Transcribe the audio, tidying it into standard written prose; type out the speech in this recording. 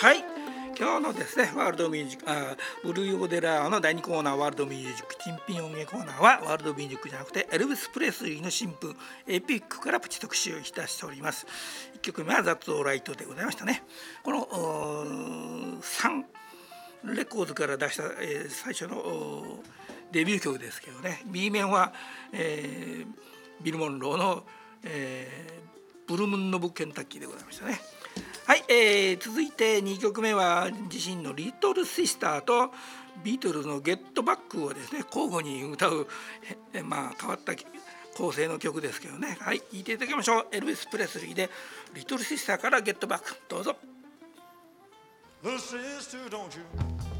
はい、今日のですねワールドミュージックブルーヨーデラーの第2コーナーワールドミュージック珍品音楽コーナーはワールドミュージックじゃなくてエルヴィス・プレスリーの新譜エピックからプチ特集をいたしております。1曲目はザッツオーライトでございましたね。この3レコードから出した、最初のデビュー曲ですけどね、 B 面は、ビル・モンローの、ブルームン・ノブ・ケンタッキーでございましたね。はい、続いて2曲目は自身のリトルシスターとビートルズのゲットバックをですね交互に歌う、変わった構成の曲ですけどね。はい、聴いていただきましょう。エルヴィス・プレスリーでリトルシスターからゲットバック、どうぞ。 Little sister, don't you